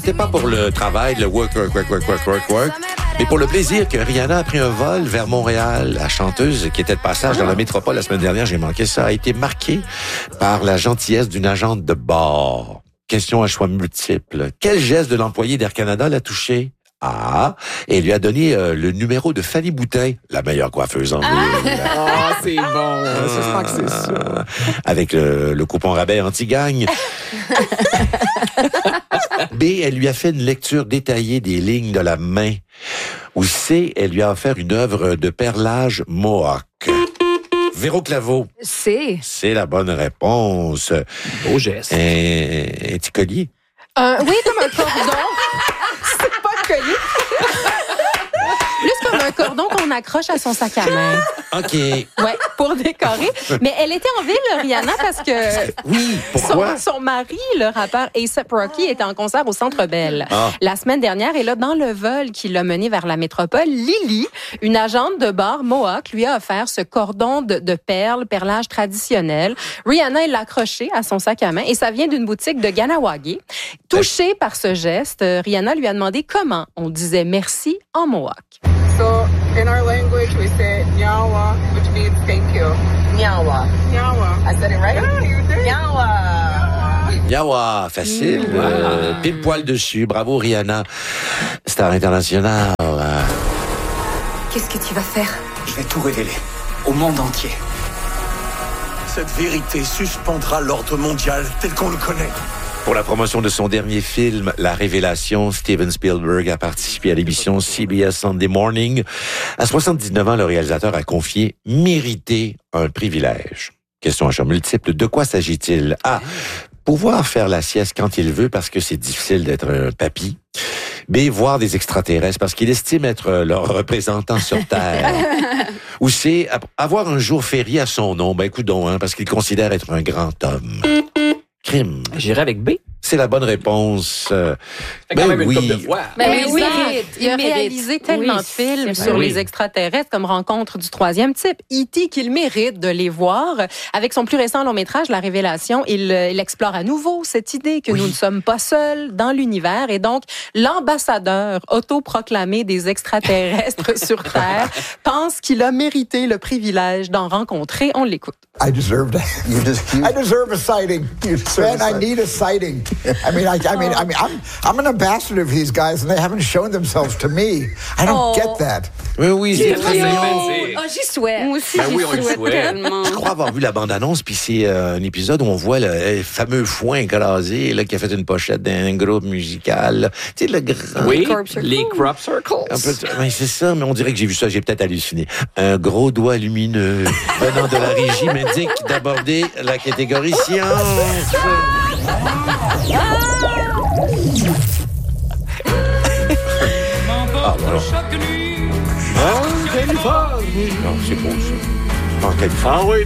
C'était pas pour le travail, le work, mais pour le plaisir que Rihanna a pris un vol vers Montréal. La chanteuse qui était de passage dans la métropole la semaine dernière, j'ai manqué ça, a été marquée par la gentillesse d'une agente de bord. Question à choix multiples. Quel geste de l'employé d'Air Canada l'a touché? Ah, et lui a donné le numéro de Fanny Boutin, la meilleure coiffeuse en ville. Ah, c'est bon. J'espère que c'est ça. Avec le coupon rabais anti-gagne. B, elle lui a fait une lecture détaillée des lignes de la main. Ou C, elle lui a offert une œuvre de perlage mohawk. Véro Claveau. C. C'est la bonne réponse. Beau geste. Un petit collier. Oui, comme un cordon. C'est pas un collier. Plus comme un cordon qu'on accroche à son sac à main. OK. Ouais, pour décorer. Mais elle était en ville, Rihanna, parce que Oui, pourquoi? son mari, le rappeur A$AP Rocky, était en concert au Centre Bell la semaine dernière. Et là, dans le vol qui l'a mené vers la métropole, Lily, une agente de bar Mohawk, lui a offert ce cordon de perles, perlage traditionnel. Rihanna, elle l'a accroché à son sac à main et ça vient d'une boutique de Ganawagi. Touchée par ce geste, Rihanna lui a demandé comment on disait merci en Mohawk. So, in our language, we say nyawa, which means thank you. Nyawa. Nyawa. I said it right? Yeah, you did. Nyawa. Yawa, facile. Pile poil dessus. Bravo, Rihanna. Star internationale. Qu'est-ce que tu vas faire? Je vais tout révéler au monde entier. Cette vérité suspendra l'ordre mondial tel qu'on le connaît. Pour la promotion de son dernier film, La Révélation, Steven Spielberg a participé à l'émission CBS Sunday Morning. À 79 ans, le réalisateur a confié « Mériter un privilège ». Question à choix multiple. De quoi s'agit-il? A. Pouvoir faire la sieste quand il veut parce que c'est difficile d'être un papy. B. Voir des extraterrestres parce qu'il estime être leur représentant sur Terre. Ou C. Avoir un jour férié à son nom. Ben, coudonc, parce qu'il considère être un grand homme. Crime. J'irai avec B. C'est la bonne réponse. C'est quand même une couple de fois. Oui, il a réalisé tellement de films sur les extraterrestres comme Rencontre du troisième type. E.T. qu'il mérite de les voir. Avec son plus récent long métrage, La Révélation, il explore à nouveau cette idée que nous ne sommes pas seuls dans l'univers. Et donc, l'ambassadeur autoproclamé des extraterrestres sur Terre pense qu'il a mérité le privilège d'en rencontrer. On l'écoute. I deserved it. I deserve a sighting. Man, I need a sighting. I'm an ambassador for these guys, and they haven't shown themselves to me. I don't get that. Oui, c'est très mignon. Oh, j'y souhaite. Moi aussi, oui, on le souhaite tellement. Je crois avoir vu la bande-annonce, puis c'est un épisode où on voit le fameux foin écrasé là, qui a fait une pochette d'un groupe musical. Tu sais, le grand... Oui, les crop circles. Oui, c'est ça, mais on dirait que j'ai vu ça, j'ai peut-être halluciné. Un gros doigt lumineux venant de la régie m'indique d'aborder la catégorie science. Voilà. Non, c'est beau, ça. En Californie.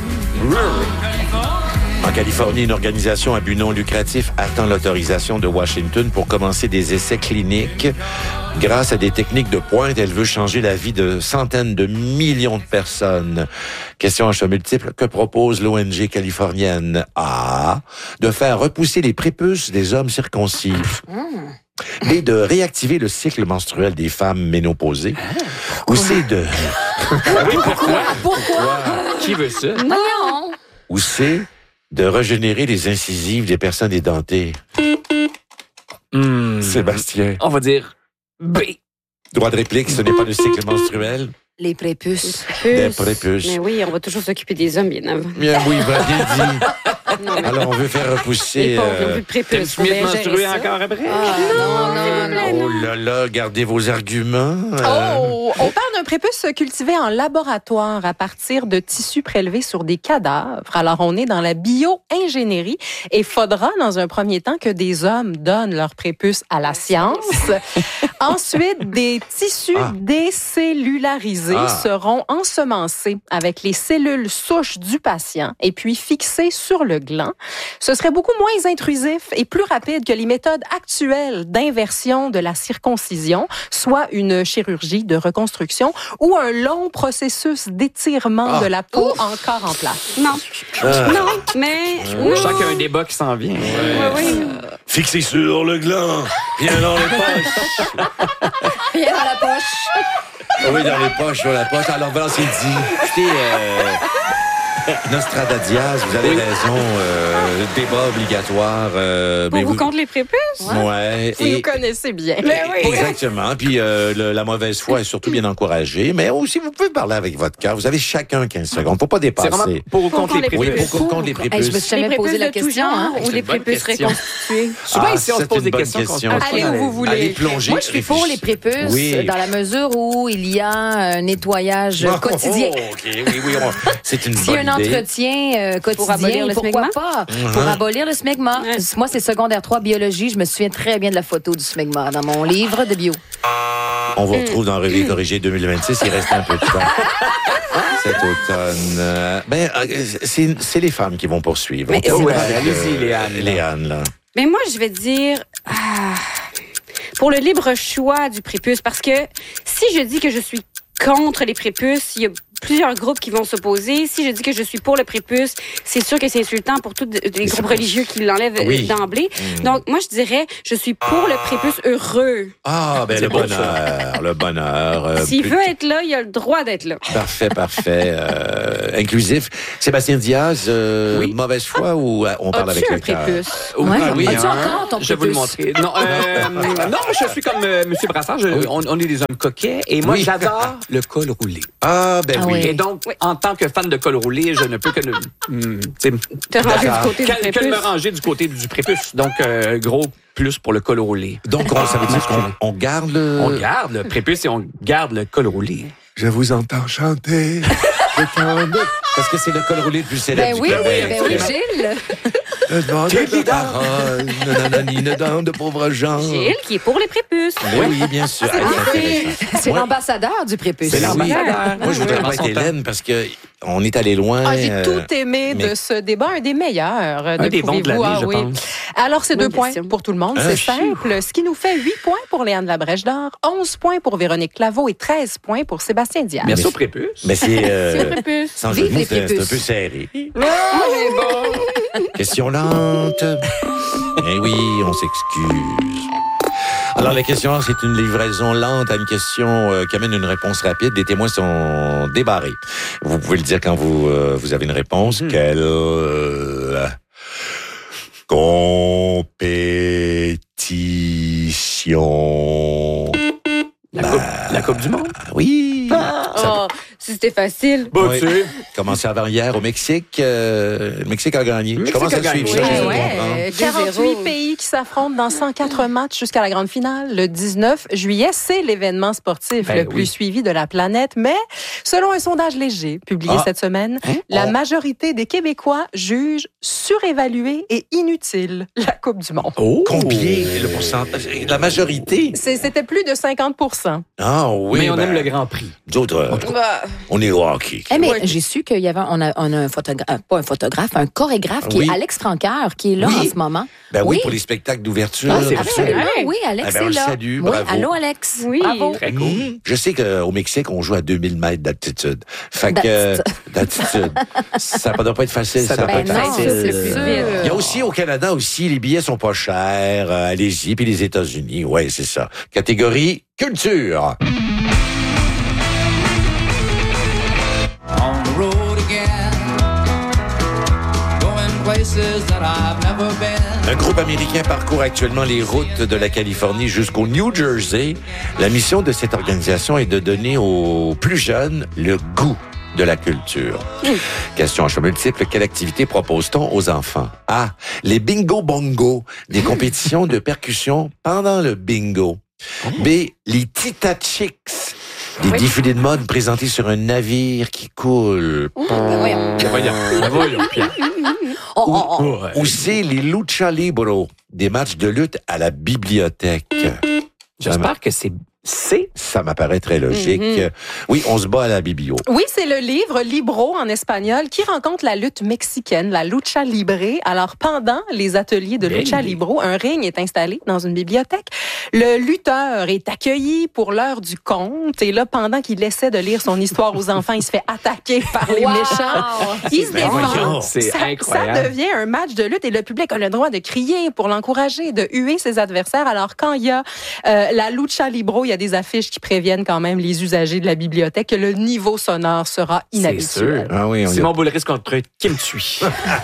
En Californie, une organisation à but non lucratif attend l'autorisation de Washington pour commencer des essais cliniques. Grâce à des techniques de pointe, elle veut changer la vie de centaines de millions de personnes. Question à choix multiple. Que propose l'ONG californienne? A. De faire repousser les prépuces des hommes circoncis. B. De réactiver le cycle menstruel des femmes ménopausées. Ou C. De... Oui, pourquoi? Pourquoi? Qui veut ça? Non. Ou C. De régénérer les incisives des personnes édentées. Sébastien. On va dire B. Droit de réplique, ce n'est pas le cycle menstruel. Les prépuces. Des prépuces. Mais oui, on va toujours s'occuper des hommes, bien avant. Bien oui, bien dit. Non, mais Alors, on veut faire repousser... les pauvres, ils ont plus de prépuces. Smith menstrué encore après? Oh là là, gardez vos arguments. On parle d'un prépuce cultivé en laboratoire à partir de tissus prélevés sur des cadavres. Alors, on est dans la bio-ingénierie et il faudra, dans un premier temps, que des hommes donnent leur prépuce à la science. Ensuite, des tissus décellularisés seront ensemencés avec les cellules souches du patient et puis fixés sur le gland. Ce serait beaucoup moins intrusif et plus rapide que les méthodes actuelles d'inversion de la circoncision, soit une chirurgie de reconstruction injection ou un long processus d'étirement de la peau encore en place? Non. Non, mais... Je sens qu'il y a un débat qui s'en vient. Oui. Fixé sur le gland, bien dans les poches. Bien dans la poche. Oui, dans les poches, sur la poche. Alors, voilà, c'est dit. Écoutez, Nostradadiaz, vous avez raison. Débat obligatoire. Pour ou contre les prépuces? Ouais. Vous nous connaissez bien. Mais oui. Exactement. Puis la mauvaise foi est surtout bien encouragée. Mais aussi, vous pouvez parler avec votre cœur. Vous avez chacun 15 secondes. Faut pas C'est dépasser. vraiment pour ou contre les Oui, prépuces. pour contre les prépuces. Je me suis jamais posé la question. Hein? Ou C'est les une bonne prépuces question. reconstituées? Souvent, ici, on se c'est pose une des bonne questions. question. Allez où vous voulez. Allez plonger. Moi, je suis pour les prépuces Oui. dans la mesure où il y a un nettoyage quotidien. OK, oui, c'est une S'il y a bonne un idée. entretien Pour abolir quotidien, le pourquoi smegma? pas? Pour abolir le smegma. Ouais. Moi, c'est secondaire 3 biologie. Je me souviens très bien de la photo du smegma dans mon livre de bio. On vous retrouve dans Revue corrigée 2026. Il reste un peu de temps. Cet automne. C'est les femmes qui vont poursuivre. Mais On termine c'est- avec, allez-y, Léane. Léane, là. Mais moi, je vais dire... pour le libre choix du prépuce, parce que si je dis que je suis contre les prépuces, il y a plusieurs groupes qui vont s'opposer. Si je dis que je suis pour le prépuce, c'est sûr que c'est insultant pour tous les groupes religieux qui l'enlèvent d'emblée. Donc, moi, je dirais, je suis pour le prépuce heureux. Ah, ben C'est le beau, bonheur, le bonheur. S'il plus- veut être là, il a le droit d'être là. Parfait. Inclusif. Sébastien Diaz, mauvaise foi ou on parle avec As-tu le un cœur? prépuce? Ouais. Oui, As-tu hein. encore ton Je vais vous le prépuce? montrer. Non, je suis comme M. Brassard. On est des hommes coquets. Et moi, Oui. j'adore le col roulé. Ah, ben Ah oui. oui. Et donc, en tant que fan de col roulé, je ne peux que Te ranger du côté du que me prépuce. ranger du côté du prépuce. Donc, gros plus pour le col roulé. Donc, ça veut dire qu'on garde le... On garde le prépuce et on garde le col roulé. Je vous entends chanter. Parce que c'est le col roulé le plus célèbre Ben oui, du Québec. ben oui, Gilles. De parole, nanani, de pauvres gens. Gilles, qui est pour les prépuces. Oui, bien sûr. Ah, c'est intéressant. C'est Moi- l'ambassadeur du prépuce. C'est l'ambassadeur. Moi, je voudrais Dans pas être son temps. Hélène parce que on est allé loin. Ah, j'ai tout aimé mais- de ce débat, un des meilleurs. Un des bons de l'année, je pense. Alors, c'est Bonne 2 points question. pour tout le monde, Ah, c'est chier. simple. Ce qui nous fait 8 points pour Léane Labrèche d'Or, 11 points pour Véronique Claveau et 13 points pour Sébastien Diaz. Merci au prépuce. Mais c'est prépuce. sans jeu de Vive mots, les c'est un prépuces. peu serré. Question lente. Eh oui, on s'excuse. Alors, la question, c'est une livraison lente à une question qui amène une réponse rapide. Les témoins sont débarrés. Vous pouvez le dire quand vous avez une réponse. Quelle compétition? La Coupe du Monde. Ah oui. Oh, si c'était facile. Oui. Commencé avant hier au Mexique. Le Mexique a gagné. Je commence à suivre ça, je Eh vais ouais, comprendre. 48 pays qui s'affrontent dans 104 matchs jusqu'à la grande finale. Le 19 juillet, c'est l'événement sportif le plus suivi de la planète. Mais selon un sondage léger publié cette semaine, la majorité des Québécois jugent surévaluée et inutile la Coupe du Monde. Combien le pourcentage? La majorité? C'était plus de 50 Ah oui. Mais on aime le Grand Prix. D'autres, on est au hockey. Eh, mais j'ai su qu'il y avait on a un photographe, pas un photographe, un chorégraphe qui Oui. est Alex Franqueur, qui est là Oui. en ce moment. Ben oui, pour les spectacles d'ouverture. Ah, c'est absolument. vrai. Oui, Alex Eh ben, on est le là. salue, oui, bravo. allô, Alex. Oui. Bravo. Très cool. Je sais qu'au Mexique, on joue à 2000 mètres d'altitude. Fait que, d'altitude. Ça ne doit pas être facile. Ça doit doit pas être Ben non, facile. c'est sûr. Il y a aussi au Canada aussi, les billets sont pas chers. Allez-y, puis les États-Unis, ouais, c'est ça. Catégorie culture. On the road again, going places that I've never been. Un groupe américain parcourt actuellement les routes de la Californie jusqu'au New Jersey. La mission de cette organisation est de donner aux plus jeunes le goût de la culture. Question à choix multiple, quelle activité propose-t-on aux enfants? A. Les bingo-bongo, des compétitions de percussion pendant le bingo. B. Les Tita Chicks, des défilés de mode présentés sur un navire qui coule. Voyons. Voyons, Pierre. Ou C. Les Lucha Libro, des matchs de lutte à la bibliothèque. J'espère que c'est Ça m'apparaît très logique. Oui, on se bat à la biblio. Oui, c'est le livre Libro en espagnol qui rencontre la lutte mexicaine, la lucha libre. Alors, pendant les ateliers de lucha libro, un ring est installé dans une bibliothèque. Le lutteur est accueilli pour l'heure du conte. Et là, pendant qu'il essaie de lire son histoire aux enfants, il se fait attaquer par les méchants. Il se défend. C'est incroyable. Ça devient un match de lutte et le public a le droit de crier pour l'encourager, de huer ses adversaires. Alors, quand il y a la lucha libro, il y a des affiches qui préviennent quand même les usagers de la bibliothèque que le niveau sonore sera inhabituel. C'est sûr. Ah oui, Simon Boulris contre Kim Tui.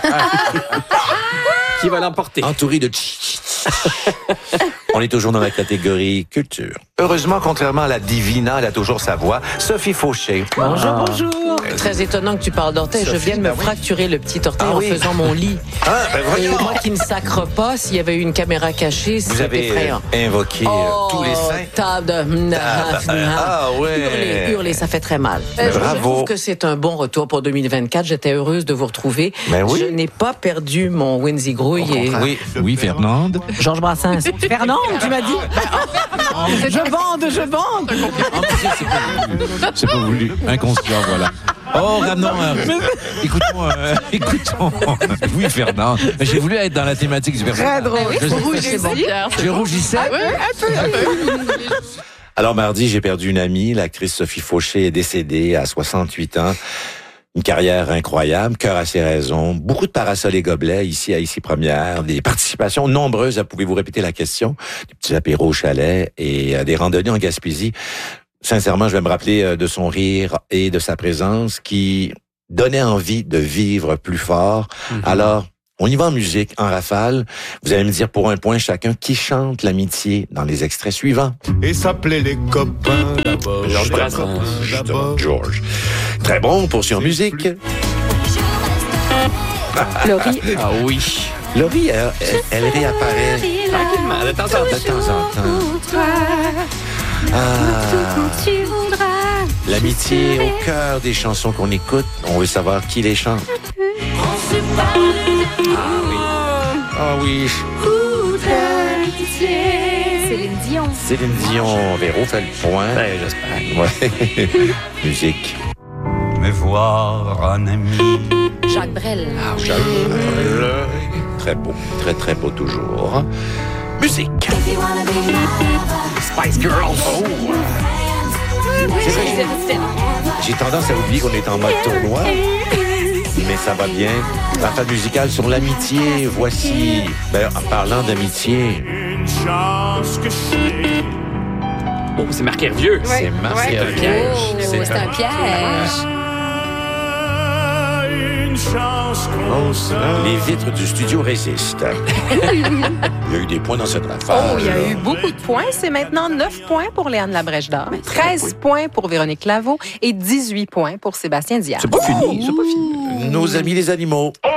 Qui va l'emporter? Entouré de On est toujours dans la catégorie culture. Heureusement, contrairement à la Divina, elle a toujours sa voix. Sophie Fauché. Bonjour, bonjour. Très étonnant que tu parles d'orteil. Je viens de me fracturer le petit orteil en faisant mon lit. Et moi qui ne sacre pas, s'il y avait eu une caméra cachée, vous c'était avez effrayant. Invoqué tous les saints. Hurler, ça fait très mal. Bravo. Je trouve que c'est un bon retour pour 2024. J'étais heureuse de vous retrouver. Oui. Je n'ai pas perdu mon Winzy Grouille. Oui, Fernande. Georges Brassens. Fernande, tu m'as dit? Je bande. C'est pas voulu. Inconscient, voilà. Oh, Ranon, écoutons. Oui, Fernand. J'ai voulu être dans la thématique du personnage. Très drôle. Je rougissais. Un peu. Alors, mardi, j'ai perdu une amie. L'actrice Sophie Fauché est décédée à 68 ans. Une carrière incroyable, cœur à ses raisons, beaucoup de parasols et gobelets ici à Ici Première, des participations nombreuses, pouvez-vous répéter la question, des petits apéros au chalet et des randonnées en Gaspésie. Sincèrement, je vais me rappeler de son rire et de sa présence qui donnait envie de vivre plus fort. Alors, on y va en musique, en rafale. Vous allez me dire pour un point chacun qui chante l'amitié dans les extraits suivants. Et s'appelait les copains d'abord. Justement, George. Très bon, on poursuit en musique. Laurie. Ah oui. Laurie, elle réapparaît Tranquillement, de temps en temps. L'amitié au cœur des chansons qu'on écoute. On veut savoir qui les chante. Ah oui. Céline Dion. Céline Dion. Véro fait le point. J'espère. Ouais. Musique. Mais voir un ami. Jacques Brel. Très beau. Très, très beau toujours. Musique. Spice Girls. J'ai tendance à oublier qu'on est en mode tournoi. Mais ça va bien. Rafale musicale sur l'amitié. Voici, en parlant d'amitié. Une chance que je Oh, c'est Marc Hervieux. C'est Marc Hervieux. C'est un piège. une chance qu'on s'aime. Les vitres du studio résistent. Il y a eu des points dans cette rafale. Oh, il y a eu beaucoup de points. C'est maintenant 9 points pour Léane Labrèche d'Or, 13 points pour Véronique Laveau et 18 points pour Sébastien Diaz. C'est pas fini. Nos amis les animaux.